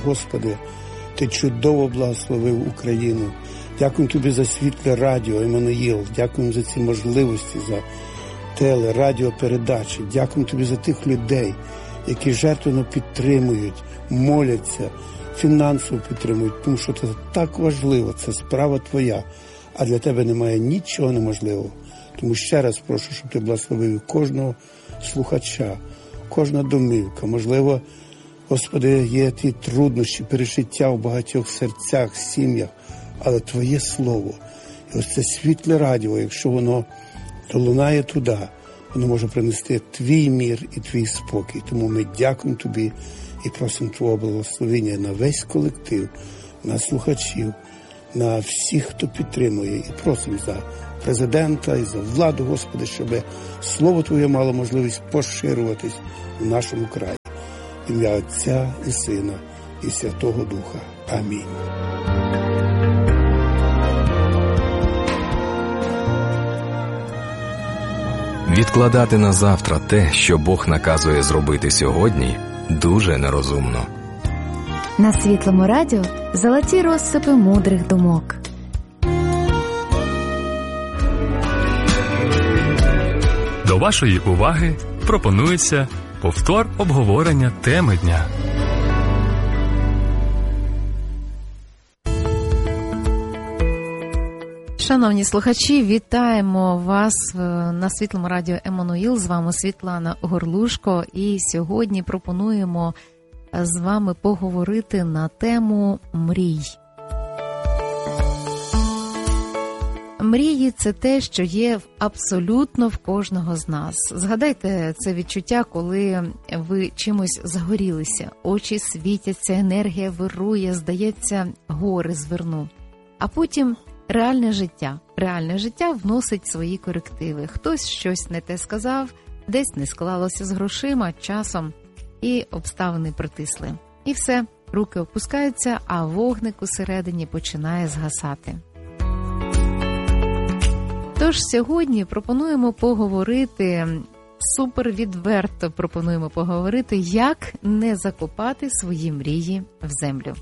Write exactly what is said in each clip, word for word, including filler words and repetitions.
Господи, Ти чудово благословив Україну. Дякуємо Тобі за світле радіо «Еммануїл». Дякуємо за ці можливості, за теле, радіопередачі. Дякуємо Тобі за тих людей, які жертвенно підтримують, моляться, фінансово підтримують, тому що це так важливо, це справа Твоя, а для Тебе немає нічого неможливого. Тому ще раз прошу, щоб Ти благословив кожного слухача, кожна домівка. Можливо, Господи, є ті труднощі, пережиття в багатьох серцях, сім'ях, але Твоє Слово, і ось це світле радіо, якщо воно долунає туди, воно може принести Твій мір і Твій спокій. Тому ми дякуємо Тобі і просимо Твого благословення на весь колектив, на слухачів, на всіх, хто підтримує. І просимо за президента і за владу, Господи, щоб Слово Твоє мало можливість поширюватись в нашому краї. В ім'я Отця і Сина і Святого Духа. Амінь. Відкладати на завтра те, що Бог наказує зробити сьогодні, дуже нерозумно. На Світлому радіо золоті розсипи мудрих думок. До вашої уваги пропонується повтор обговорення теми дня. Шановні слухачі, вітаємо вас на Світлому радіо «Еммануїл». З вами Світлана Горлушко. І сьогодні пропонуємо з вами поговорити на тему мрій. Мрії – це те, що є абсолютно в кожного з нас. Згадайте це відчуття, коли ви чимось загорілися. Очі світяться, енергія вирує, здається, гори зверну. А потім реальне життя. Реальне життя вносить свої корективи. Хтось щось не те сказав, десь не склалося з грошима, часом, і обставини притисли. І все, руки опускаються, а вогник усередині починає згасати. Тож сьогодні пропонуємо поговорити, супервідверто пропонуємо поговорити, як не закопати свої мрії в землю.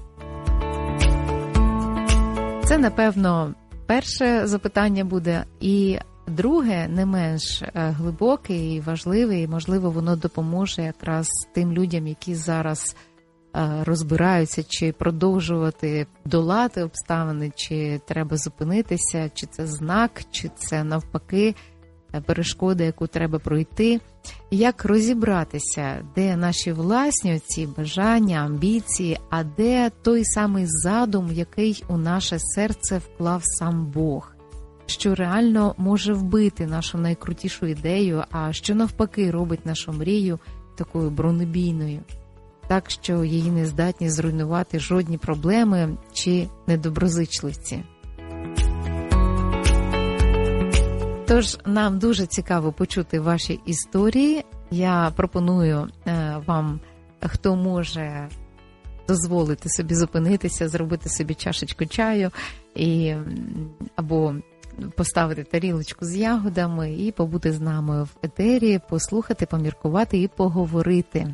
Це, напевно, перше запитання буде, і друге, не менш глибоке і важливе, і, можливо, воно допоможе якраз тим людям, які зараз розбираються, чи продовжувати долати обставини, чи треба зупинитися, чи це знак, чи це навпаки перешкода, яку треба пройти. Як розібратися, де наші власні ці бажання, амбіції, а де той самий задум, який у наше серце вклав сам Бог, що реально може вбити нашу найкрутішу ідею, а що навпаки робить нашу мрію такою бронебійною, так що її не здатні зруйнувати жодні проблеми чи недоброзичливці. Тож нам дуже цікаво почути ваші історії. Я пропоную е, вам, хто може дозволити собі зупинитися, зробити собі чашечку чаю і, або поставити тарілочку з ягодами і побути з нами в етері, послухати, поміркувати і поговорити.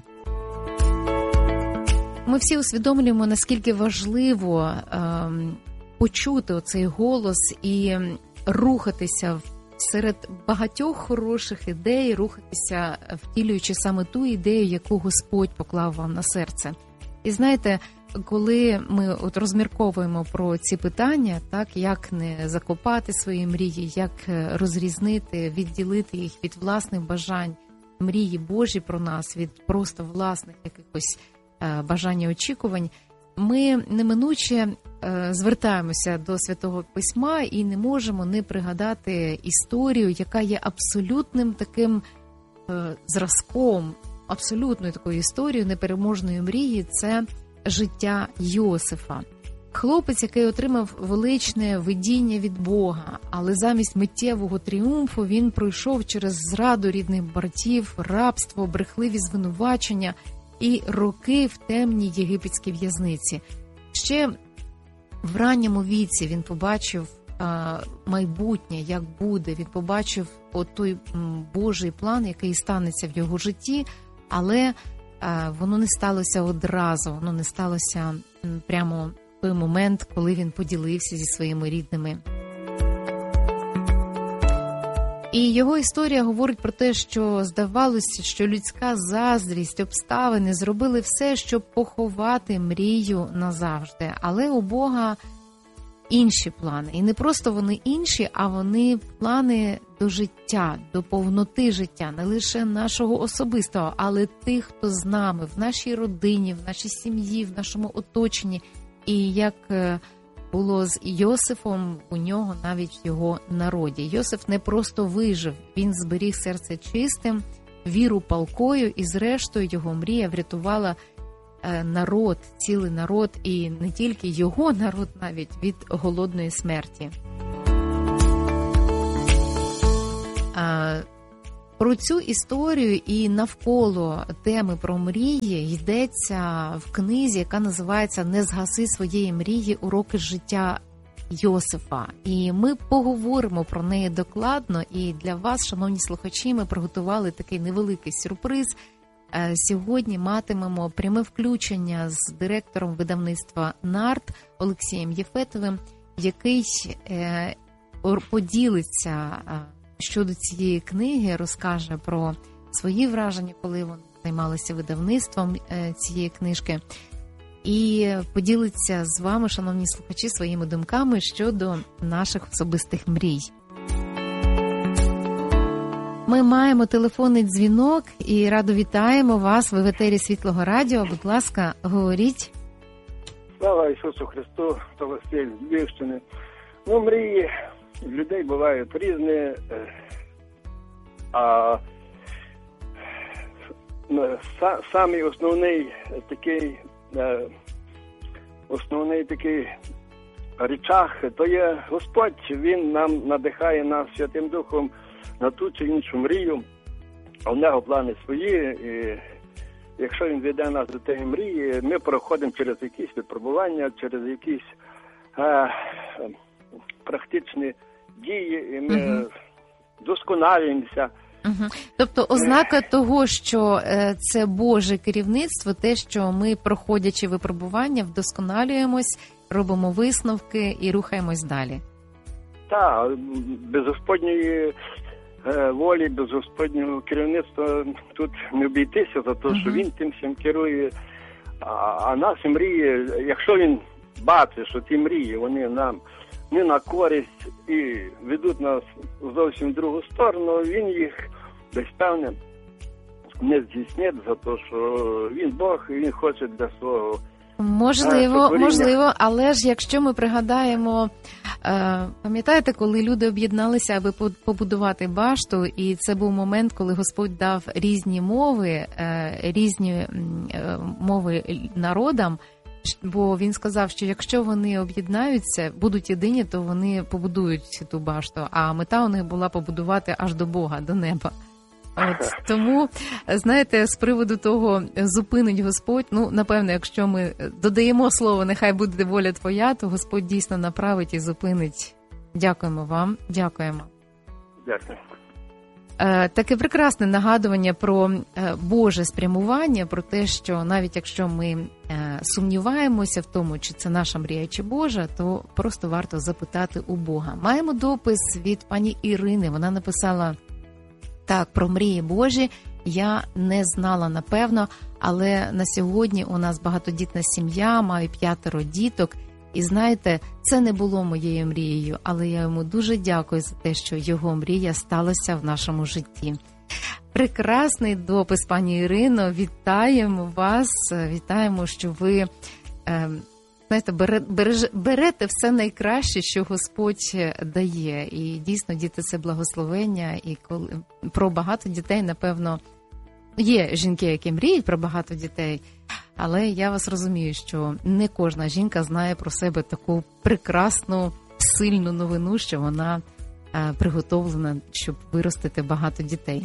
Ми всі усвідомлюємо, наскільки важливо е, почути оцей голос і рухатися серед багатьох хороших ідей, рухатися, втілюючи саме ту ідею, яку Господь поклав вам на серце. І знаєте, коли ми от розмірковуємо про ці питання, так, як не закопати свої мрії, як розрізнити, відділити їх від власних бажань, мрії Божі про нас, від просто власних якихось бажання, очікувань, ми неминуче звертаємося до Святого Письма і не можемо не пригадати історію, яка є абсолютним таким зразком, абсолютною такою історією непереможної мрії – це життя Йосифа. Хлопець, який отримав величне видіння від Бога, але замість миттєвого тріумфу він пройшов через зраду рідних братів, рабство, брехливі звинувачення і роки в темній єгипетській в'язниці. Ще в ранньому віці він побачив а, майбутнє, як буде, він побачив от той м, Божий план, який станеться в його житті, але воно не сталося одразу, воно не сталося прямо в той момент, коли він поділився зі своїми рідними. І його історія говорить про те, що здавалося, що людська заздрість, обставини зробили все, щоб поховати мрію назавжди. Але у Бога інші плани. І не просто вони інші, а вони плани до життя, до повноти життя, не лише нашого особистого, але тих, хто з нами, в нашій родині, в нашій сім'ї, в нашому оточенні. І як було з Йосифом, у нього навіть в його народі. Йосиф не просто вижив, він зберіг серце чистим, віру палкою, і зрештою його мрія врятувала народ, цілий народ, і не тільки його народ навіть, від голодної смерті. Про цю історію і навколо теми про мрії йдеться в книзі, яка називається «Не згаси своєї мрії. Уроки життя Йосифа». І ми поговоримо про неї докладно, і для вас, шановні слухачі, ми приготували такий невеликий сюрприз. Сьогодні матимемо пряме включення з директором видавництва «Нарт» Олексієм Єфетовим, який поділиться щодо цієї книги, розкаже про свої враження, коли вони займалися видавництвом цієї книжки, і поділиться з вами, шановні слухачі, своїми думками щодо наших особистих мрій. Ми маємо телефонний дзвінок і радо вітаємо вас. Ви в етері Світлого Радіо. Будь ласка, говоріть. Слава Ісусу Христу, Толостей з Львівщини. Ну, мрії в людей бувають різні, а самий основний такий, основний такий речах, то є Господь. Він нам надихає нас Святим Духом на ту чи іншу мрію, а в нього плани свої, і якщо він веде нас до тієї мрії, ми проходимо через якісь випробування, через якісь е, практичні дії, і ми угу. досконалюємося. Угу. Тобто ознака того, що це Боже керівництво, те, що ми, проходячи випробування, вдосконалюємось, робимо висновки і рухаємось далі. Так, без Господньої волі, без Господнього керівництва тут не обійтися, за те, що він тим всім керує. А, а наші мрії, якщо він бачить, що ті мрії, вони нам не на користь і ведуть нас зовсім в другу сторону, він їх десь певне не здійснить, за те, що він Бог і він хоче для свого. Можливо, можливо, але ж якщо ми пригадаємо, е, пам'ятаєте, коли люди об'єдналися, аби побудувати башту, і це був момент, коли Господь дав різні мови, е, різні е, мови народам, бо він сказав, що якщо вони об'єднаються, будуть єдині, то вони побудують ту башту, а мета у них була побудувати аж до Бога, до неба. От, тому, знаєте, з приводу того, зупинить Господь, ну, напевно, якщо ми додаємо слово «нехай буде воля твоя», то Господь дійсно направить і зупинить. Дякуємо вам, дякуємо. Дякую. Е, таке прекрасне нагадування про Боже спрямування, про те, що навіть якщо ми е, сумніваємося в тому, чи це наша мрія, чи Божа, то просто варто запитати у Бога. Маємо допис від пані Ірини, вона написала: так, про мрії Божі я не знала, напевно, але на сьогодні у нас багатодітна сім'я, маю п'ятеро діток. І знаєте, це не було моєю мрією, але я йому дуже дякую за те, що його мрія сталася в нашому житті. Прекрасний допис, пані Ірино, вітаємо вас, вітаємо, що ви... Е, Знаєте, берете все найкраще, що Господь дає. І дійсно, діти – це благословення. І коли про багато дітей, напевно, є жінки, які мріють про багато дітей, але я вас розумію, що не кожна жінка знає про себе таку прекрасну, сильну новину, що вона приготовлена, щоб виростити багато дітей.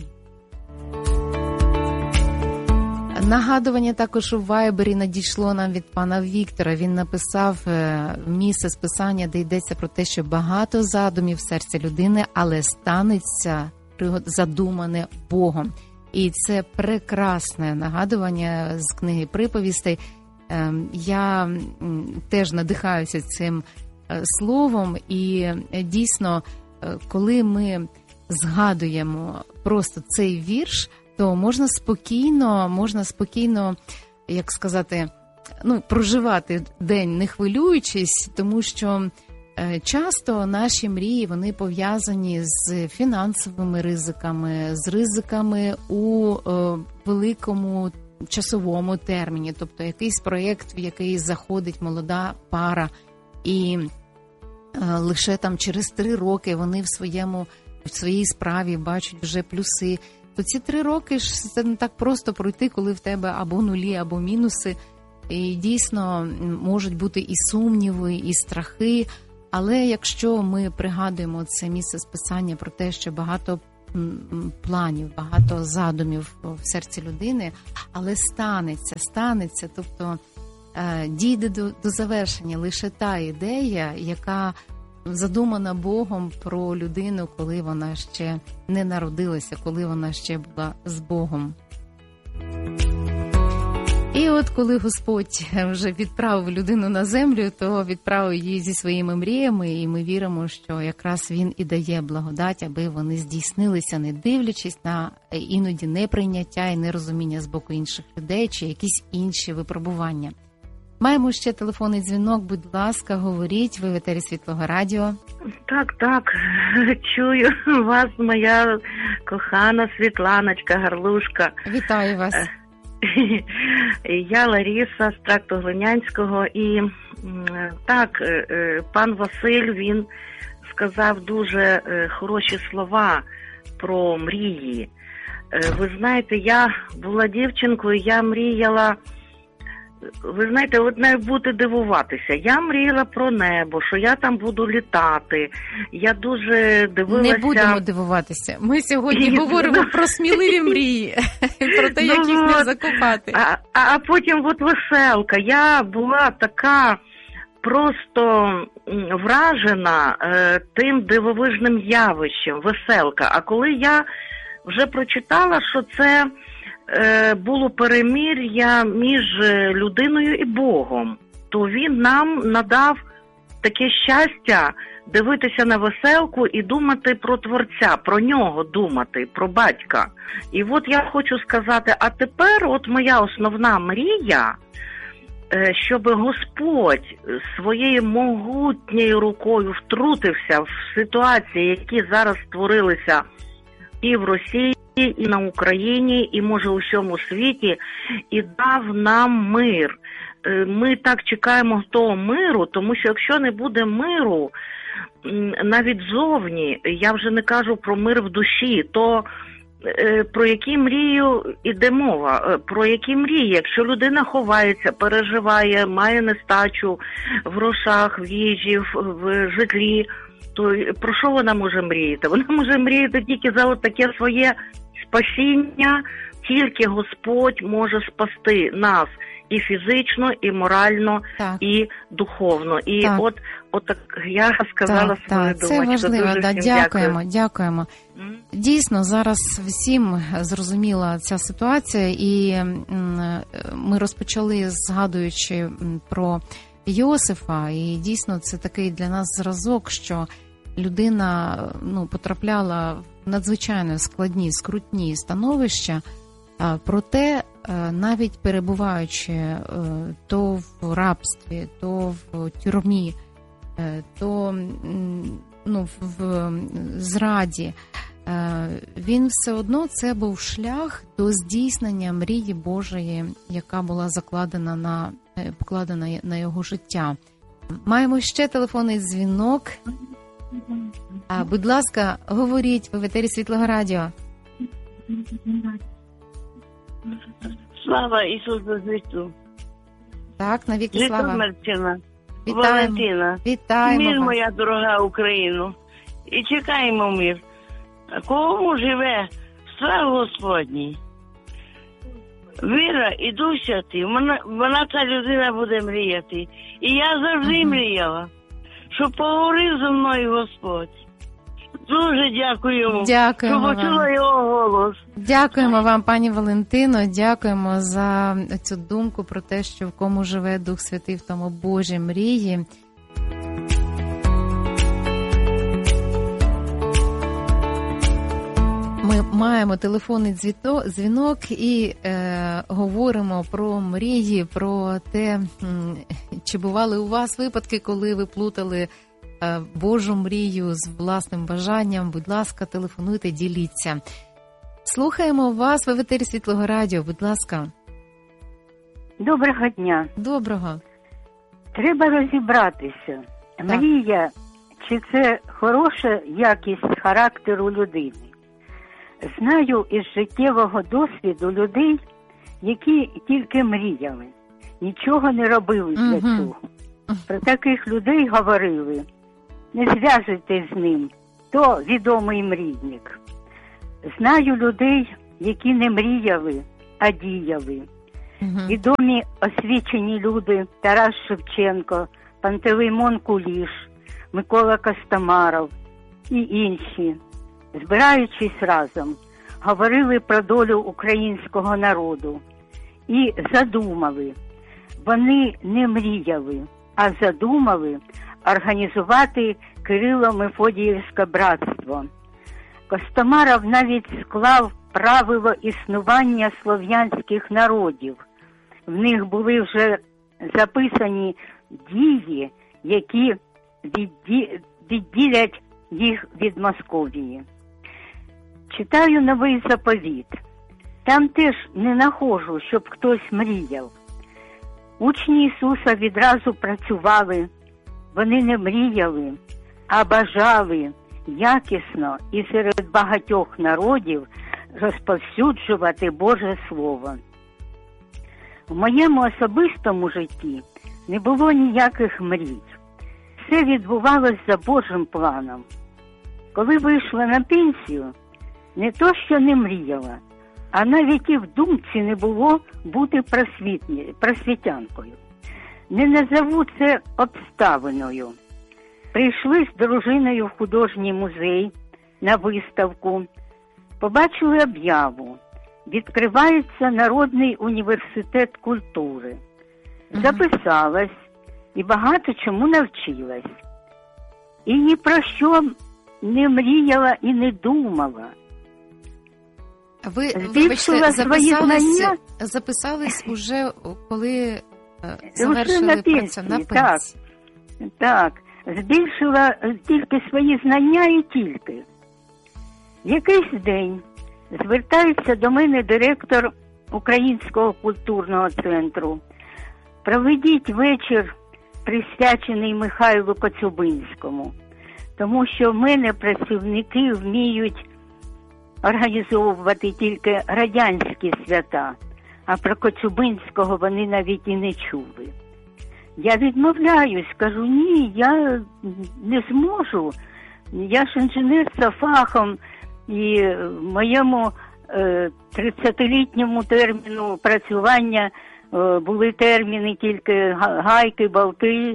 Нагадування також у Вайбері надійшло нам від пана Віктора. Він написав місце з Писання, де йдеться про те, що багато задумів в серці людини, але станеться задумане Богом. І це прекрасне нагадування з книги «Приповістей». Я теж надихаюся цим словом, і дійсно, коли ми згадуємо просто цей вірш, то можна спокійно, можна спокійно, як сказати, ну, проживати день, не хвилюючись, тому що часто наші мрії, вони пов'язані з фінансовими ризиками, з ризиками у е, великому часовому терміні, тобто якийсь проєкт, в який заходить молода пара, і е, лише там через три роки вони в своєму, в своїй справі бачать вже плюси. То ці три роки ж це не так просто пройти, коли в тебе або нулі, або мінуси. І дійсно можуть бути і сумніви, і страхи. Але якщо ми пригадуємо це місце з Писання про те, що багато планів, багато задумів в серці людини, але станеться, станеться, тобто дійде до, до завершення лише та ідея, яка задумана Богом про людину, коли вона ще не народилася, коли вона ще була з Богом. І от коли Господь вже відправив людину на землю, то відправив її зі своїми мріями, і ми віримо, що якраз Він і дає благодать, аби вони здійснилися, не дивлячись на іноді неприйняття і нерозуміння з боку інших людей чи якісь інші випробування. Маємо ще телефонний дзвінок, будь ласка, говоріть, ви в етері Світлого Радіо. Так, так, чую вас, моя кохана Світланочка Гарлушка. Вітаю вас. Я Лариса з тракту Глинянського, і так, пан Василь, він сказав дуже хороші слова про мрії. Ви знаєте, я була дівчинкою, я мріяла, ви знаєте, от навіть будете дивуватися, я мріяла про небо, що я там буду літати, я дуже дивилася... Не будемо дивуватися, ми сьогодні говоримо про сміливі мрії, про те, як їх не закопати. А, а потім от веселка, я була така просто вражена е, тим дивовижним явищем, веселка, а коли я вже прочитала, що це було перемир'я між людиною і Богом, то він нам надав таке щастя дивитися на веселку і думати про Творця, про нього думати, про батька. І от я хочу сказати, а тепер от моя основна мрія, щоб Господь своєю могутньою рукою втрутився в ситуації, які зараз створилися і в Росії, і на Україні, і, може, у всьому світі, і дав нам мир. Ми так чекаємо того миру, тому що якщо не буде миру, навіть зовні, я вже не кажу про мир в душі, то про які мрію іде мова? Про які мрії? Якщо людина ховається, переживає, має нестачу в грошах, в їжі, в житлі, то про що вона може мріяти? Вона може мріяти тільки за от таке своє спасіння, тільки Господь може спасти нас і фізично, і морально, так, і духовно. І так. от, от так я сказала так, свою думку. Це важливо, да, дякуємо, дякую. дякуємо. Mm? Дійсно, зараз всім зрозуміла ця ситуація, і ми розпочали, згадуючи про Йосифа, і дійсно це такий для нас зразок, що людина ну, потрапляла в надзвичайно складні, скрутні становища, проте навіть перебуваючи то в рабстві, то в тюрмі, то ну, в зраді, він все одно, це був шлях до здійснення мрії Божої, яка була закладена на, покладена на його життя. Маємо ще телефонний дзвінок. А, будь ласка, говоріть, ви в етері Світлого Радіо. Слава Ісусу Христу. Так, навіки слава. Житомирщина. Вітаємо. Валентина. Вітаємо мир, вас. Моя дорога Україну. І чекаємо мир. Кому живе слава Господній. Віра і Дух Святий, вона, вона ця людина буде мріяти. І я завжди uh-huh. мріяла, що поговорив зі мною Господь. Дуже дякуємо. Дякуємо що почула вам. його голос. Дякуємо вам, пані Валентино, дякуємо за цю думку про те, що в кому живе Дух Святий, в тому Божі мрії. Ми маємо телефонний дзвінок і е, говоримо про мрії, про те, чи бували у вас випадки, коли ви плутали е, Божу мрію з власним бажанням. Будь ласка, телефонуйте, діліться. Слухаємо вас, ви в етері Світлого Радіо, будь ласка. Доброго дня. Доброго. Треба розібратися. Так. Мрія, чи це хороша якість характеру людини? Знаю із життєвого досвіду людей, які тільки мріяли, нічого не робили для угу. цього. Про таких людей говорили: не зв'язуйтесь з ним, то відомий мрійник. Знаю людей, які не мріяли, а діяли. Угу. Відомі освічені люди Тарас Шевченко, Пантелеймон Куліш, Микола Костомаров і інші, збираючись разом, говорили про долю українського народу і задумали. Вони не мріяли, а задумали організувати Кирило-Мефодіївське братство. Костомаров навіть склав правило існування слов'янських народів. В них були вже записані дії, які відді... відділять їх від Московії. Читаю Новий Заповіт. Там теж не нахожу, щоб хтось мріяв. Учні Ісуса відразу працювали. Вони не мріяли, а бажали якісно і серед багатьох народів розповсюджувати Боже Слово. В моєму особистому житті не було ніяких мрій. Все відбувалось за Божим планом. Коли вийшла на пенсію, не то що не мріяла, а навіть і в думці не було бути просвітянкою. Не назову це обставиною. Прийшли з дружиною в художній музей на виставку, побачили об'яву. Відкривається Народний університет культури. Записалась і багато чому навчилась. І ні про що не мріяла і не думала. Ви, вибачте, записались, записались уже, коли завершили на пенсії, на пенсії. Так, так. Збільшила тільки свої знання і тільки. В якийсь день звертається до мене директор Українського культурного центру. Проведіть вечір, присвячений Михайлу Коцюбинському, тому що в мене працівники вміють організовувати тільки радянські свята, а про Коцюбинського вони навіть і не чули. Я відмовляюсь, кажу, ні, я не зможу. Я ж інженер за фахом, і в моєму е, тридцятилітньому терміну працювання е, були терміни тільки гайки, болти,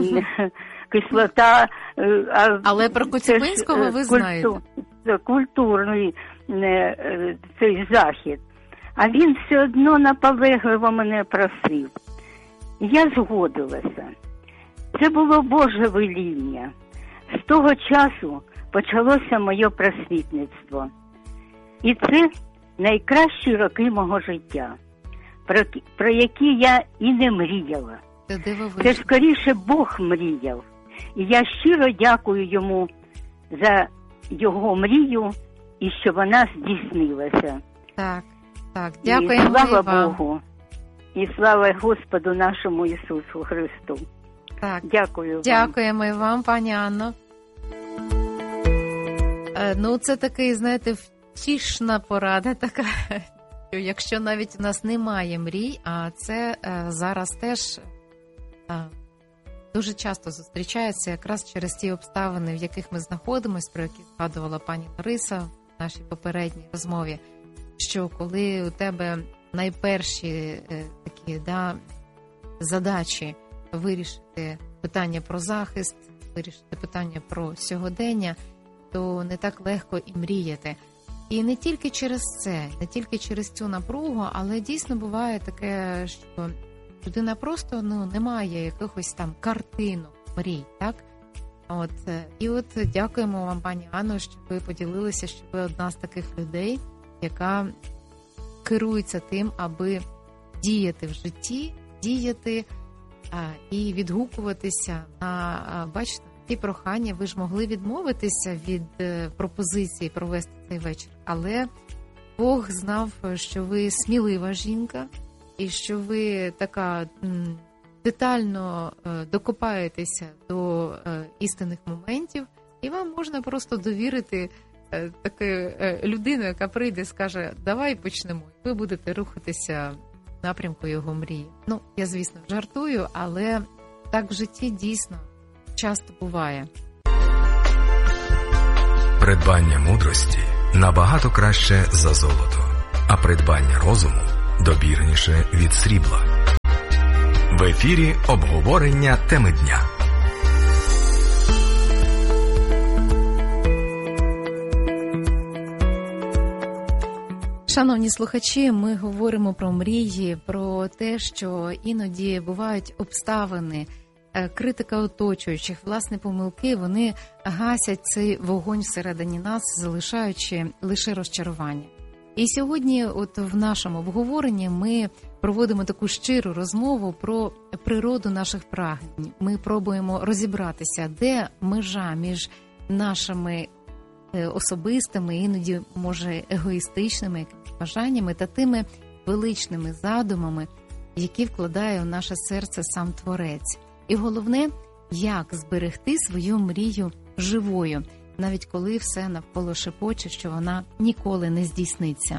кислота. Е, а Але про Коцюбинського ви знаєте. Культу, культурний е, цей захід. А він все одно наполегливо мене просив. Я згодилася. Це було Боже веління. З того часу почалося моє просвітництво. І це найкращі роки мого життя, про, про які я і не мріяла. Це скоріше Бог мріяв. І я щиро дякую йому за його мрію і що вона здійснилася. Так, так, дякуємо. І слава вам. Богу. І слава Господу нашому Ісусу Христу. Так, дякую. Дякуємо і вам, пані Анно. Е, ну, це такий, знаєте, втішна порада така, що якщо навіть у нас немає мрій, а це е, зараз теж е, дуже часто зустрічається якраз через ті обставини, в яких ми знаходимося, про які згадувала пані Лариса в нашій попередній розмові, що коли у тебе найперші е, такі да, задачі вирішити питання про захист, вирішити питання про сьогодення, то не так легко і мріяти. І не тільки через це, не тільки через цю напругу, але дійсно буває таке, що людина просто ну, не має якихось там картинок, мрій, так? От, і от дякуємо вам, пані Анно, що ви поділилися, що ви одна з таких людей, яка керується тим, аби діяти в житті, діяти а, і відгукуватися на, а, бачите, ті прохання. Ви ж могли відмовитися від е, пропозиції провести цей вечір, але Бог знав, що ви смілива жінка і що ви така м, детально е, докопаєтеся до е, істинних моментів, і вам можна просто довірити е, таку е, людину, яка прийде і скаже, давай почнемо, і ви будете рухатися в напрямку його мрії. Ну, я, звісно, жартую, але так в житті дійсно часто буває. Придбання мудрості набагато краще за золото, а придбання розуму добірніше від срібла. В ефірі обговорення теми дня. Шановні слухачі, ми говоримо про мрії, про те, що іноді бувають обставини, критика оточуючих, власне, помилки, вони гасять цей вогонь всередині нас, залишаючи лише розчарування. І сьогодні от в нашому обговоренні ми проводимо таку щиру розмову про природу наших прагнень. Ми пробуємо розібратися, де межа між нашими особистими, іноді, може, егоїстичними бажаннями та тими величними задумами, які вкладає в наше серце сам Творець. І головне, як зберегти свою мрію живою, навіть коли все навколо шепоче, що вона ніколи не здійсниться.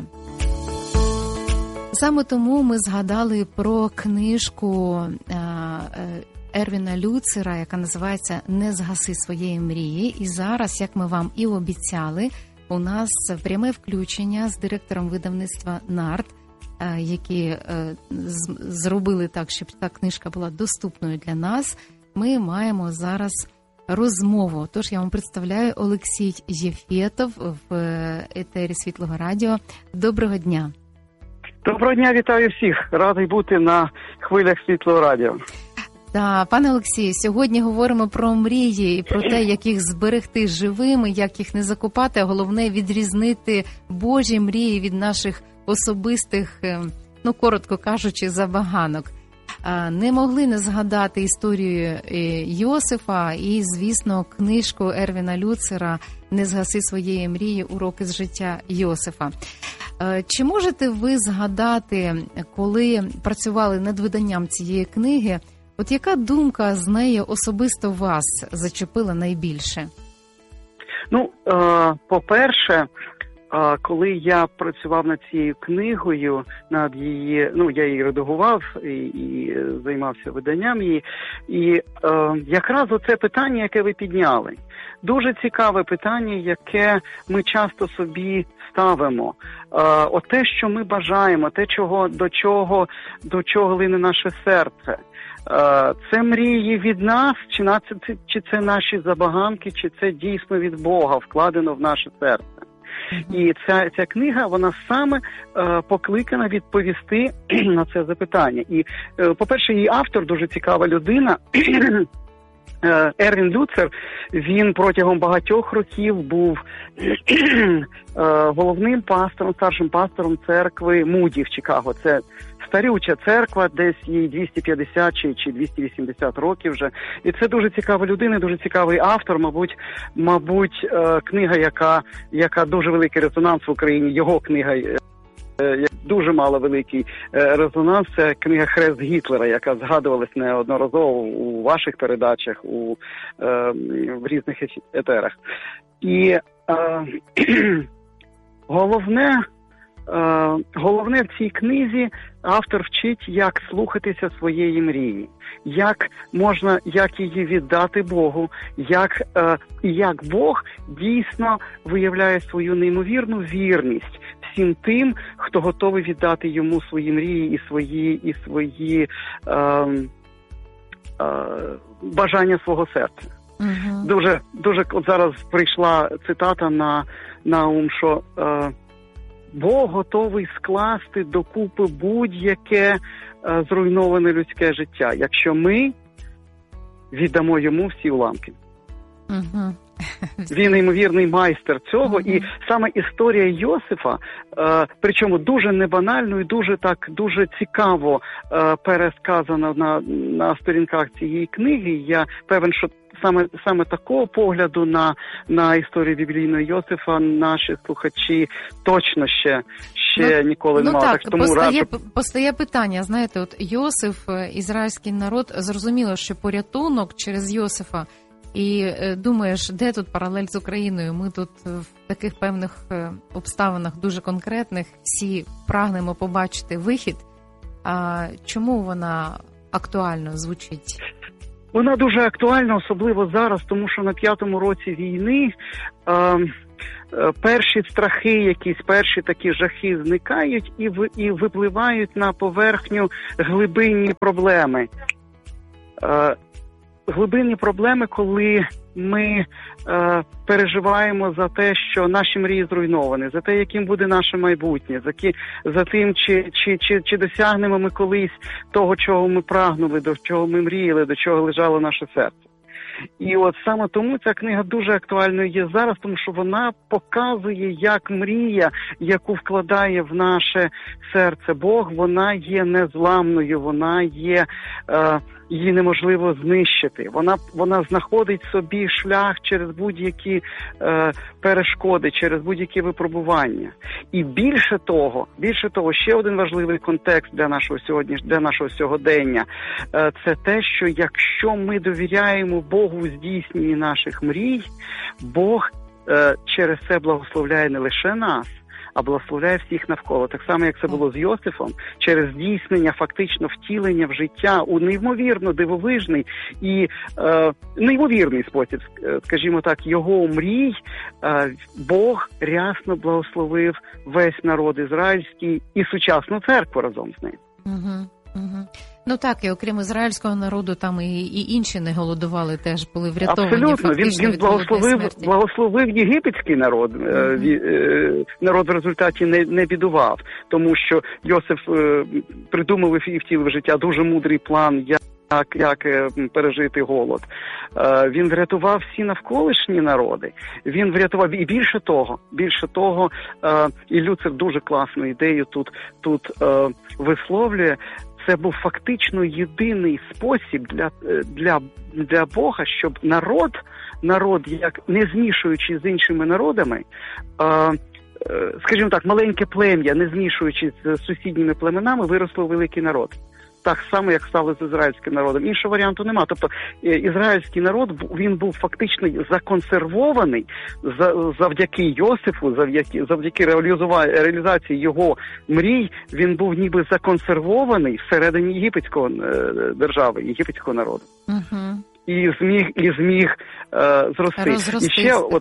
Саме тому ми згадали про книжку Ервіна Люцера, яка називається «Не згаси своєї мрії». І зараз, як ми вам і обіцяли, у нас пряме включення з директором видавництва «Нарт», які зробили так, щоб та книжка була доступною для нас. Ми маємо зараз розмову. Тож я вам представляю Олексій Єфєтов в етері Світлого Радіо. Доброго дня. Доброго дня, вітаю всіх. Радий бути на хвилях Світлого Радіо. Так, пане Олексію, сьогодні говоримо про мрії і про те, як їх зберегти живими, як їх не закопати, а головне відрізнити Божі мрії від наших особистих, ну, коротко кажучи, забаганок. Не могли не згадати історію Йосифа і, звісно, книжку Ервіна Люцера «Не згаси своєї мрії. Уроки з життя Йосифа». Чи можете ви згадати, коли працювали над виданням цієї книги, от яка думка з неї особисто вас зачепила найбільше? Ну, по-перше, коли я працював над цією книгою, над її, ну, я її редагував і, і займався виданням її, і е, якраз оце питання, яке ви підняли, дуже цікаве питання, яке ми часто собі ставимо. Е, оте, що ми бажаємо, те, чого, до чого, до чого лине наше серце. Це мрії від нас, чи, на це, чи це наші забаганки, чи це дійсно від Бога вкладено в наше серце. І ця, ця книга, вона саме е, покликана відповісти на це запитання. І, е, по-перше, її автор дуже цікава людина. Ервін Люцер, він протягом багатьох років був е, головним пастором, старшим пастором церкви Муді в Чикаго. Це старюча церква, десь їй двісті п'ятдесят чи, чи двісті вісімдесят років вже. І це дуже цікава людина, дуже цікавий автор. Мабуть, мабуть, е, книга, яка, яка дуже великий резонанс в Україні, його книга, е, дуже мало великий резонанс, це книга «Хрест Гітлера», яка згадувалась неодноразово у ваших передачах, у, е, в різних етерах. І е, головне, е, головне в цій книзі автор вчить, як слухатися своєї мрії, як можна, як її віддати Богу, як, е, як Бог дійсно виявляє свою неймовірну вірність всім тим, хто готовий віддати йому свої мрії і свої, і свої е, е, бажання свого серця. Uh-huh. Дуже, дуже, от зараз прийшла цитата на, на ум, що е, Бог готовий скласти докупи будь-яке е, зруйноване людське життя, якщо ми віддамо йому всі уламки. Uh-huh. Він неймовірний майстер цього, uh-huh. і саме історія Йосифа, е, причому дуже небанально і дуже так, дуже цікаво е, пересказана на, на сторінках цієї книги. Я певен, що саме, саме такого погляду на, на історію біблійного Йосифа наші слухачі точно ще, ще ну, ніколи ну, не мали. Так, так, тому постає, раджу... постає питання, знаєте, от Йосиф, ізраїльський народ, зрозуміло, що порятунок через Йосифа. І думаєш, де тут паралель з Україною? Ми тут в таких певних обставинах дуже конкретних всі прагнемо побачити вихід. А чому вона актуально звучить? Вона дуже актуальна, особливо зараз, тому що на п'ятому році війни е, е, перші страхи, якісь перші такі жахи зникають і, в, і випливають на поверхню глибинні проблеми. Е, Глибинні проблеми, коли ми е, переживаємо за те, що наші мрії зруйновані, за те, яким буде наше майбутнє, за, ки, за тим, чи, чи, чи, чи досягнемо ми колись того, чого ми прагнули, до чого ми мріяли, до чого лежало наше серце. І от саме тому ця книга дуже актуальною є зараз, тому що вона показує, як мрія, яку вкладає в наше серце Бог, вона є незламною, вона є, е, її неможливо знищити. Вона, вона знаходить собі шлях через будь-які е, перешкоди, через будь-які випробування. І більше того, більше того, ще один важливий контекст для нашого сьогодні, для нашого сьогодення, е, це те, що якщо ми довіряємо Богу в здійсненні наших мрій, Бог е, через це благословляє не лише нас, а благословляє всіх навколо. Так само, як це було з Йосифом, через здійснення, фактично втілення в життя у неймовірно дивовижний і е, неймовірний спосіб, скажімо так, його мрій, е, Бог рясно благословив весь народ ізраїльський і сучасну церкву разом з ним. Угу, угу. Ну так, і окрім ізраїльського народу, там і, і інші не голодували, теж були врятовані. Абсолютно, він, він благословив, благословив єгипетський народ. Mm-hmm. Народ в результаті не, не бідував, тому що Йосиф придумав і втілив в життя дуже мудрий план, як Як, як пережити голод. Е, він врятував всі навколишні народи. Він врятував, і більше того, більше того, е, і Люцер дуже класну ідею тут, тут е, висловлює. Це був фактично єдиний спосіб для, для, для Бога, щоб народ, народ, як не змішуючи з іншими народами, е, скажімо так, маленьке плем'я, не змішуючи з сусідніми племенами, виросло великий народ. Так само, як стало з ізраїльським народом. Іншого варіанту нема. Тобто ізраїльський народ, він був фактично законсервований завдяки Йосифу, завдяки, завдяки реалізації його мрій, він був ніби законсервований всередині єгипетського держави, єгипетського народу. Угу. І зміг, і зміг е, зрости. І ще от,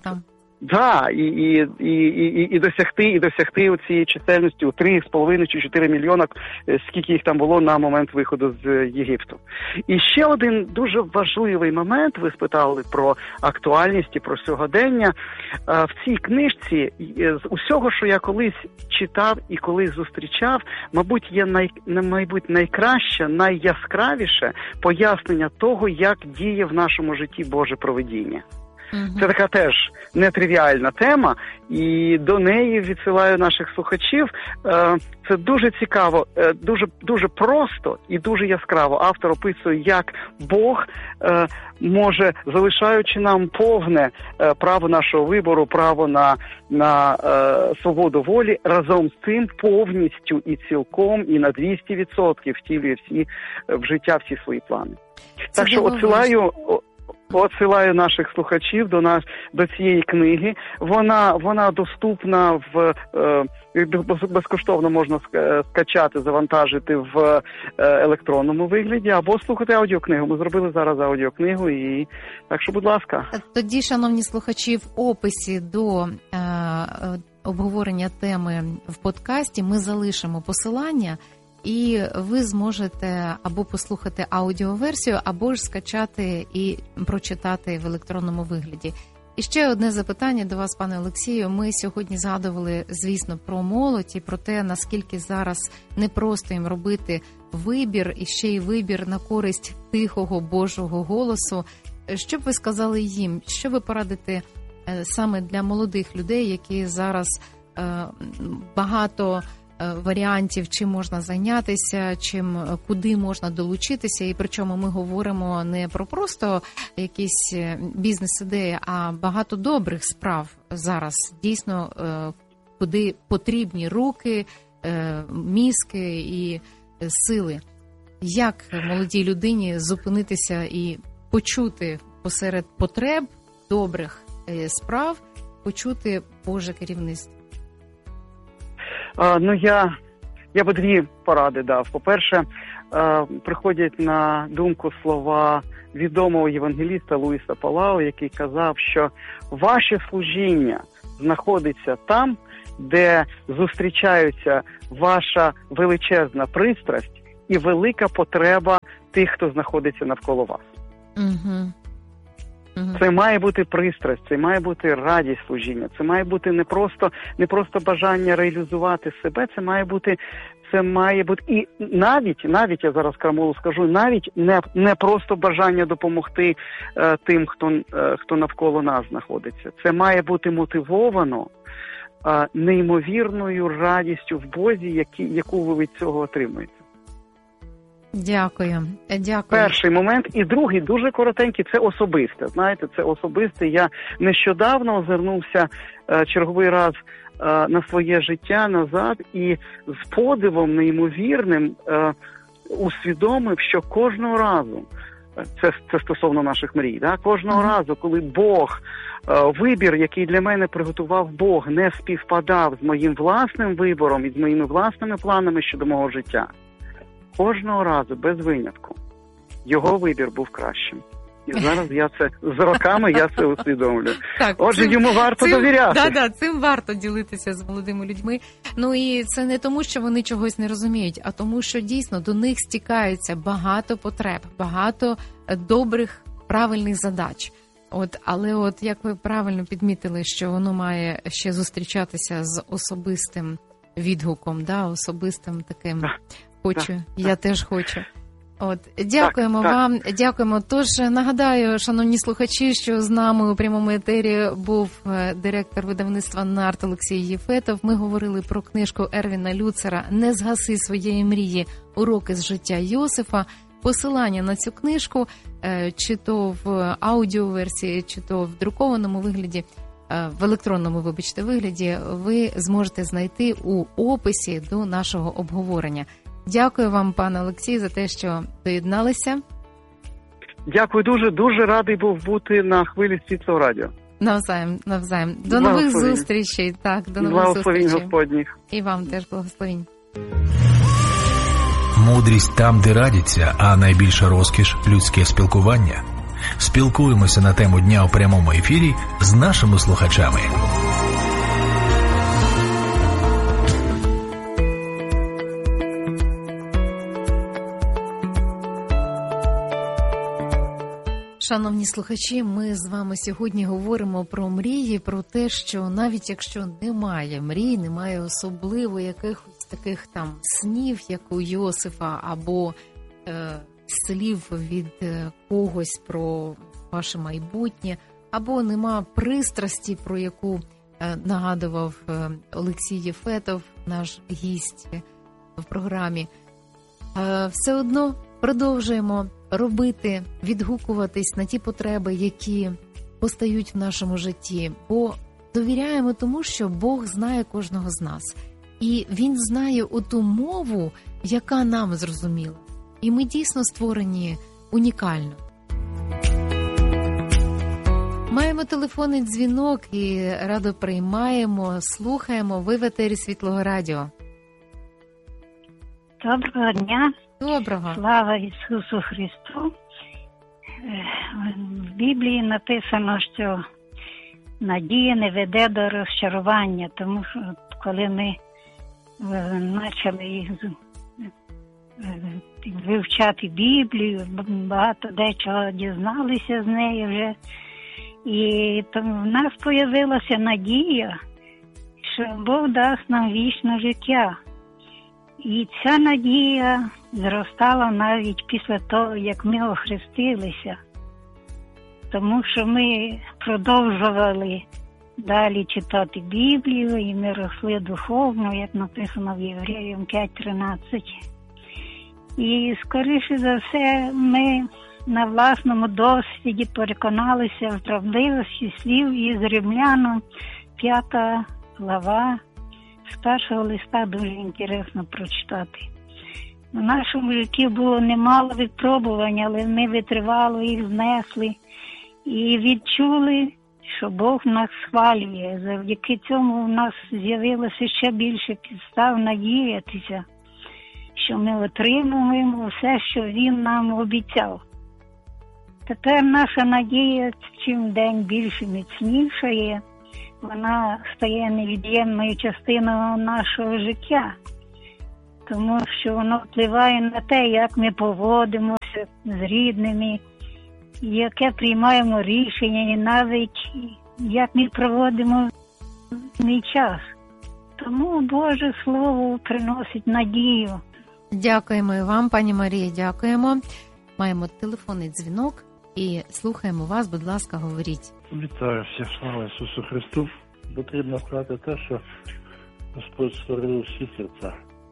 да, і, і, і, і, і досягти, і досягти цієї чисельності у три з половиною чи чотири мільйона, скільки їх там було на момент виходу з Єгипту. І ще один дуже важливий момент, ви спитали про актуальність і про сьогодення. В цій книжці з усього, що я колись читав і колись зустрічав, мабуть, є най, мабуть, найкраще, найяскравіше пояснення того, як діє в нашому житті Боже провидіння. Це така теж нетривіальна тема, і до неї відсилаю наших слухачів. Це дуже цікаво, дуже, дуже просто і дуже яскраво. Автор описує, як Бог може, залишаючи нам повне право нашого вибору, право на, на свободу волі, разом з цим повністю і цілком, і на двісті відсотків втілює всі в життя всі свої плани. Це так що отсилаю... Отсилаю наших слухачів до нас до цієї книги. Вона вона доступна в е, безкоштовно можна скачати, завантажити в е, електронному вигляді або слухати аудіокнигу. Ми зробили зараз аудіокнигу, і так що, будь ласка. Тоді, шановні слухачі, в описі до е, обговорення теми в подкасті ми залишимо посилання. і ви зможете або послухати аудіоверсію, або ж скачати і прочитати в електронному вигляді. І ще одне запитання до вас, пане Олексію. Ми сьогодні згадували, звісно, про молодь і про те, наскільки зараз непросто їм робити вибір, і ще й вибір на користь тихого Божого голосу. Що б ви сказали їм? Що ви порадите саме для молодих людей, які зараз багато варіантів, чим можна зайнятися, чим, куди можна долучитися, і причому ми говоримо не про просто якісь бізнес-ідеї, а багато добрих справ зараз, дійсно, куди потрібні руки, мізки і сили. Як молодій людині зупинитися і почути посеред потреб добрих справ, почути Боже керівництво? Uh, ну, я, я би дві поради дав. По-перше, uh, приходять на думку слова відомого євангеліста Луїса Палау, який казав, що ваше служіння знаходиться там, де зустрічаються ваша величезна пристрасть і велика потреба тих, хто знаходиться навколо вас. Угу. Це має бути пристрасть, це має бути радість служіння, це має бути не просто, не просто бажання реалізувати себе, це має бути, це має бути і навіть, навіть я зараз крамолу скажу, навіть не, не просто бажання допомогти е, тим, хто, е, хто навколо нас знаходиться. Це має бути мотивовано е, неймовірною радістю в Бозі, які, яку ви від цього отримуєте. Дякую. Дякую. Перший момент. І другий, дуже коротенький, це особисте. Знаєте, це особисте. Я нещодавно озирнувся е, черговий раз е, на своє життя назад і з подивом неймовірним е, усвідомив, що кожного разу, це, це стосовно наших мрій, да? кожного mm-hmm. разу, коли Бог, е, вибір, який для мене приготував Бог, не співпадав з моїм власним вибором і з моїми власними планами щодо мого життя, кожного разу, без винятку, його вибір був кращим. І зараз я це, з роками я це усвідомлюю. Так, Отже, цим, йому варто цим, довіряти. Так, да, цим варто ділитися з молодими людьми. Ну і це не тому, що вони чогось не розуміють, а тому, що дійсно до них стікаються багато потреб, багато добрих, правильних задач. От, але от як ви правильно підмітили, що воно має ще зустрічатися з особистим відгуком, да, особистим таким... Хочу, так, я так. теж хочу. От, дякуємо так, вам, так. дякуємо. Тож, нагадаю, шановні слухачі, що з нами у прямому етері був директор видавництва «Нарт» Олексій Єфетов. Ми говорили про книжку Ервіна Люцера «Не згаси своєї мрії. Уроки з життя Йосифа». Посилання на цю книжку, чи то в аудіоверсії, чи то в друкованому вигляді, в електронному, вибачте, вигляді, ви зможете знайти у описі до нашого обговорення. Дякую вам, пане Олексій, за те, що доєдналися. Дякую дуже, дуже радий був бути на хвилі Світлого радіо. Навзаєм, навзаєм. До нових зустрічей. Так, до нових зустрічей. Господніх. І вам теж благословінь. Мудрість там, де радяться, а найбільша розкіш – людське спілкування. Спілкуємося на тему дня у прямому ефірі з нашими слухачами. Шановні слухачі, ми з вами сьогодні говоримо про мрії, про те, що навіть якщо немає мрій, немає особливо якихось таких там снів, як у Йосифа, або е, слів від е, когось про ваше майбутнє, або нема пристрасті, про яку е, нагадував е, Олексій Єфетов, наш гість в програмі, е, все одно продовжуємо робити, відгукуватись на ті потреби, які постають в нашому житті, бо довіряємо тому, що Бог знає кожного з нас. І Він знає оту мову, яка нам зрозуміла. І ми дійсно створені унікально. Маємо телефонний дзвінок і радо приймаємо, слухаємо. Ви в етері Світлого радіо. Доброго дня. Доброго. Слава Ісусу Христу. В Біблії написано, що надія не веде до розчарування, тому що коли ми почали вивчати Біблію, багато дечого дізналися з неї вже. І тому в нас з'явилася надія, що Бог дасть нам вічне життя. І ця надія зростала навіть після того, як ми охрестилися. Тому що ми продовжували далі читати Біблію, і ми росли духовно, як написано в Євреям п'ять тринадцять. І, скоріше за все, ми на власному досвіді переконалися в правдивості слів із Римлянам, п'ята глава, з першого листа дуже інтересно прочитати. В нашому житті було немало випробувань, але ми витривало їх знесли і відчули, що Бог нас схвалює. Завдяки цьому в нас з'явилося ще більше підстав надіятися, що ми отримуємо все, що Він нам обіцяв. Тепер наша надія чим день більше міцнішає, вона стає невід'ємною частиною нашого життя, тому що воно впливає на те, як ми поводимося з рідними, яке приймаємо рішення і навіть як ми проводимо мій час. Тому Боже Слово приносить надію. Дякуємо і вам, пані Марія, дякуємо. Маємо телефонний дзвінок і слухаємо вас, будь ласка, говоріть. Вітаю всіх, слава Ісусу Христу. Потрібно сказати те, що Господь створив всі серця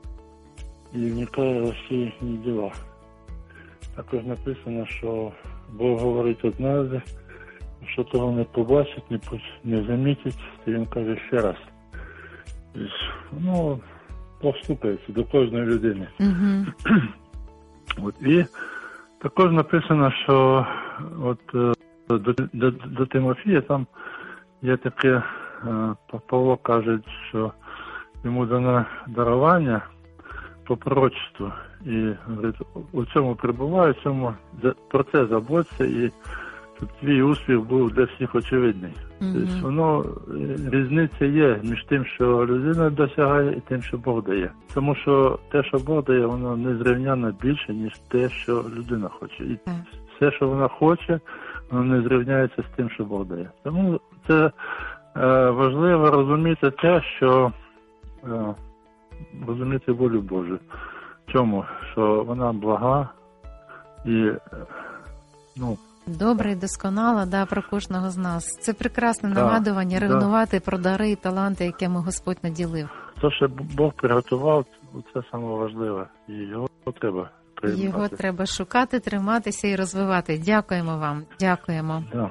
і вникає у всі їхні діла. Також написано, що Бог говорить однажды, що того не побачить, не, не замітить, то Він каже ще раз. Тобто, ну, Бог стукається до кожної людини. Mm-hmm. От, і також написано, що от, до, до, до Тимофія там є таке, Павло каже, що йому дано дарування по пророчеству. І говорить, у цьому перебуває, в цьому про це заботься, і щоб твій успіх був для всіх очевидний. Mm-hmm. Тобто воно, різниця є між тим, що людина досягає, і тим, що Бог дає. Тому що те, що Бог дає, воно незрівняно більше, ніж те, що людина хоче. І mm-hmm. все, що вона хоче, воно не зрівняється з тим, що Бог дає. Тому це е, важливо розуміти те, що е, розуміти волю Божу. Чому? Що вона блага і, ну... Добре і досконала, да, про кожного з нас. Це прекрасне да, нагадування, да. ревнувати про дари і таланти, якими Господь наділив. Те, що Бог приготував, це саме важливе. І його треба приймати. Його треба шукати, триматися і розвивати. Дякуємо вам. Дякуємо. Да.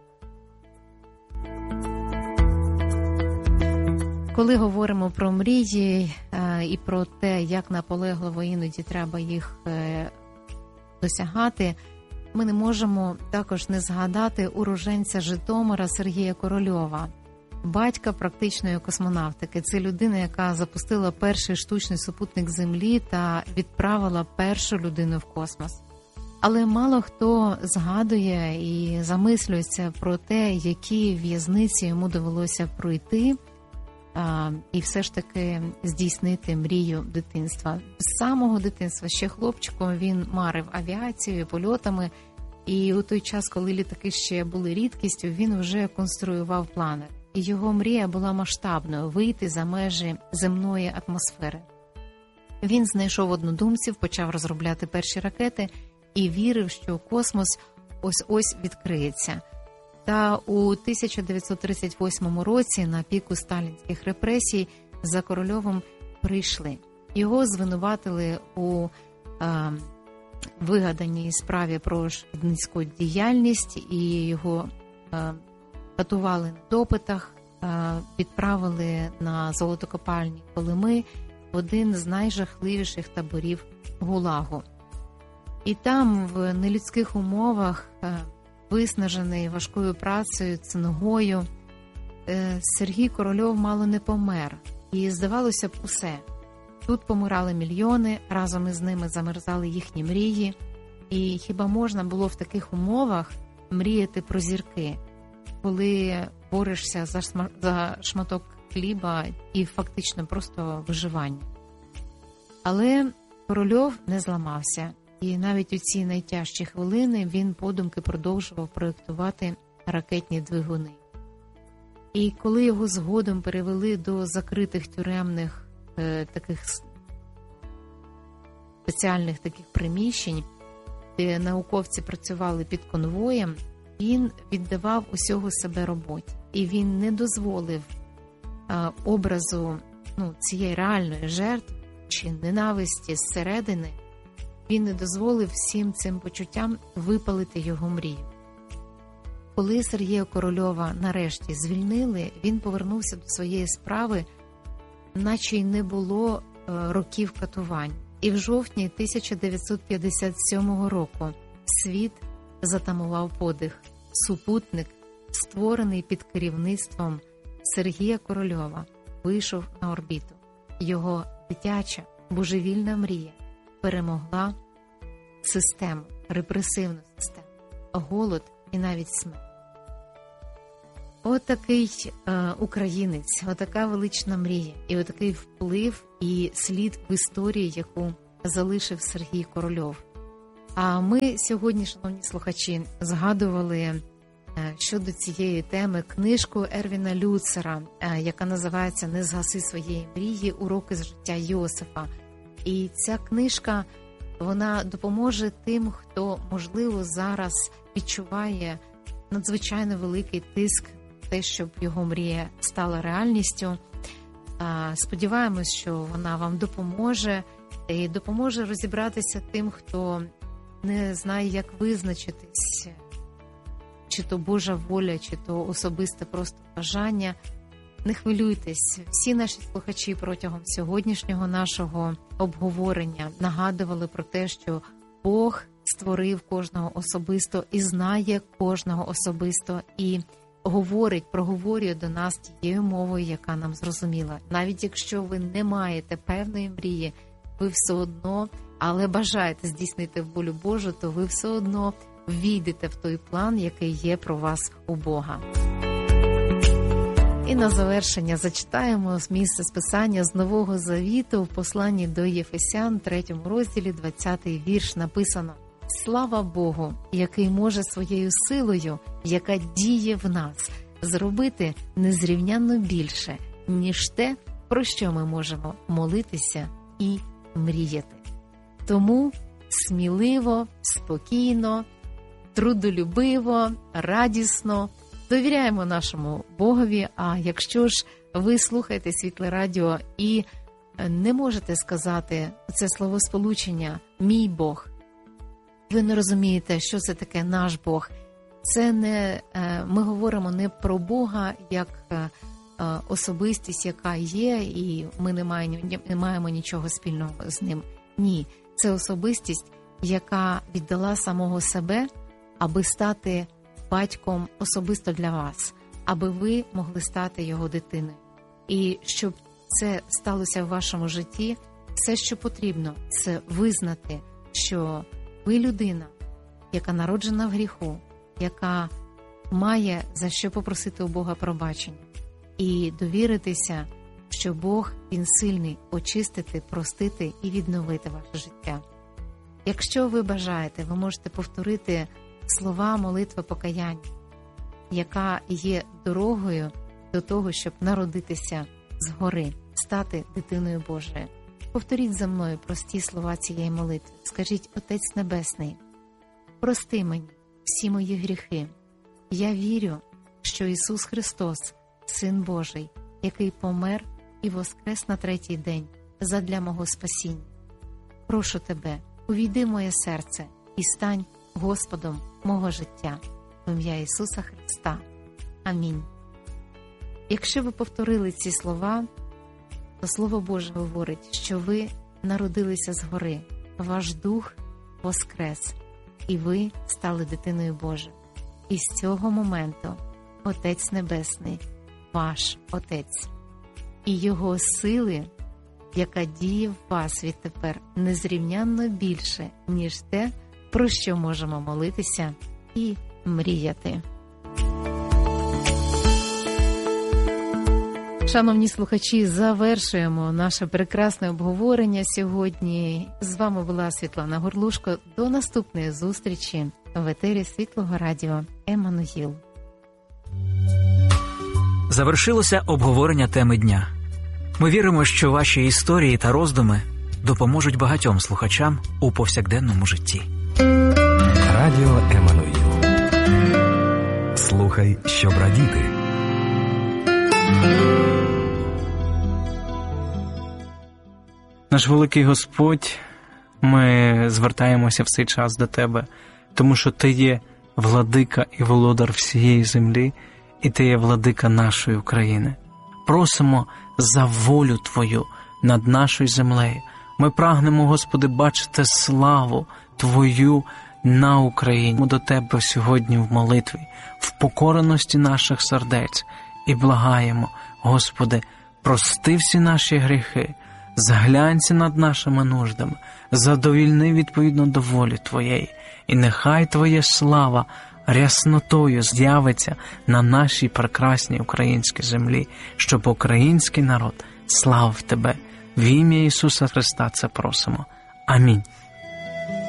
Коли говоримо про мрії е, і про те, як наполегливо іноді треба їх е, досягати, ми не можемо також не згадати уродженця Житомира Сергія Корольова, батька практичної космонавтики. Це людина, яка запустила перший штучний супутник Землі та відправила першу людину в космос. Але мало хто згадує і замислюється про те, які в'язниці йому довелося пройти, і все ж таки здійснити мрію дитинства. З самого дитинства, ще хлопчиком, він марив авіацією, польотами, і у той час, коли літаки ще були рідкістю, він вже конструював планер. І його мрія була масштабною – вийти за межі земної атмосфери. Він знайшов однодумців, почав розробляти перші ракети і вірив, що космос ось-ось відкриється. Та у тисяча дев'ятсот тридцять восьмому році, на піку сталінських репресій, за Корольовим прийшли. Його звинуватили у е, вигаданій справі про шкідницьку діяльність, і його е, катували на допитах, е, відправили на золотокопальні Колими в один з найжахливіших таборів ГУЛАГу. І там, в нелюдських умовах, е, виснажений важкою працею, цингою, Сергій Корольов мало не помер. І здавалося б усе. Тут помирали мільйони, разом із ними замерзали їхні мрії. І хіба можна було в таких умовах мріяти про зірки, коли борешся за, шма... за шматок хліба і фактично просто виживання? Але Корольов не зламався, і навіть у ці найтяжчі хвилини він подумки продовжував проєктувати ракетні двигуни. І коли його згодом перевели до закритих тюремних е, таких спеціальних таких приміщень, де науковці працювали під конвоєм, він віддавав усього себе роботі. І він не дозволив е, образу ну, цієї реальної жертви чи ненависті зсередини, він не дозволив всім цим почуттям випалити його мрію. Коли Сергія Корольова нарешті звільнили, він повернувся до своєї справи, наче й не було е, років катувань. І в жовтні тисяча дев'ятсот п'ятдесят сьомого року світ затамував подих. Супутник, створений під керівництвом Сергія Корольова, вийшов на орбіту. Його дитяча, божевільна мрія перемогла систему, репресивну систему, голод і навіть смерть. Отакий е, українець, отака велична мрія, і отакий вплив і слід в історії, яку залишив Сергій Корольов. А ми сьогодні, шановні слухачі, згадували е, щодо цієї теми книжку Ервіна Люцера, е, яка називається «Не згаси своєї мрії. Уроки з життя Йосифа». І ця книжка, вона допоможе тим, хто, можливо, зараз відчуває надзвичайно великий тиск на те, щоб його мрія стала реальністю. Сподіваємось, що вона вам допоможе і допоможе розібратися тим, хто не знає, як визначитись, чи то Божа воля, чи то особисте просто бажання. Не хвилюйтесь, всі наші слухачі протягом сьогоднішнього нашого обговорення нагадували про те, що Бог створив кожного особисто і знає кожного особисто, і говорить, проговорює до нас тією мовою, яка нам зрозуміла. Навіть якщо ви не маєте певної мрії, ви все одно, але бажаєте здійснити волю Божу, то ви все одно війдете в той план, який є про вас у Бога. І на завершення зачитаємо з місця Писання з Нового Завіту в посланні до Єфесян, третьому розділі, двадцятий вірш, написано: «Слава Богу, який може своєю силою, яка діє в нас, зробити незрівнянно більше, ніж те, про що ми можемо молитися і мріяти». Тому сміливо, спокійно, трудолюбиво, радісно довіряємо нашому Богові. А якщо ж ви слухаєте Світле Радіо і не можете сказати це словосполучення «мій Бог», ви не розумієте, що це таке наш Бог. Це не, ми говоримо не про Бога як особистість, яка є, і ми не маємо, не маємо нічого спільного з ним. Ні, це особистість, яка віддала самого себе, аби стати батьком особисто для вас, аби ви могли стати його дитиною. І щоб це сталося в вашому житті, все, що потрібно, це визнати, що ви людина, яка народжена в гріху, яка має за що попросити у Бога пробачення, і довіритися, що Бог, Він сильний очистити, простити і відновити ваше життя. Якщо ви бажаєте, ви можете повторити слова молитви покаяння, яка є дорогою до того, щоб народитися згори, стати дитиною Божою. Повторіть за мною прості слова цієї молитви. Скажіть: Отець Небесний, прости мені всі мої гріхи. Я вірю, що Ісус Христос, Син Божий, який помер і воскрес на третій день задля мого спасіння. Прошу Тебе, увійди в моє серце і стань Господом мого життя. В ім'я Ісуса Христа. Амінь. Якщо ви повторили ці слова, то Слово Боже говорить, що ви народилися згори, ваш дух воскрес, і ви стали дитиною Божою. І з цього моменту Отець Небесний – ваш Отець. І Його сили, яка діє в вас відтепер, незрівнянно більше, ніж те, про що можемо молитися і мріяти. Шановні слухачі, завершуємо наше прекрасне обговорення сьогодні. З вами була Світлана Горлушко. До наступної зустрічі в етері Світлого радіо Еммануїл. Завершилося обговорення теми дня. Ми віримо, що ваші історії та роздуми допоможуть багатьом слухачам у повсякденному житті. Радіо Еммануїл. Слухай, щоб радіти. Наш великий Господь, ми звертаємося в цей час до Тебе, тому що Ти є владика і володар всієї землі, і Ти є владика нашої України. Просимо за волю Твою над нашою землею. Ми прагнемо, Господи, бачити славу Твою на Україні. Ми до Тебе сьогодні в молитві, в покореності наших сердець і благаємо, Господи, прости всі наші гріхи, зглянься над нашими нуждами, задовільни відповідно до волі Твоєї, і нехай Твоя слава ряснотою з'явиться на нашій прекрасній українській землі, щоб український народ славив Тебе. В ім'я Ісуса Христа це просимо. Амінь.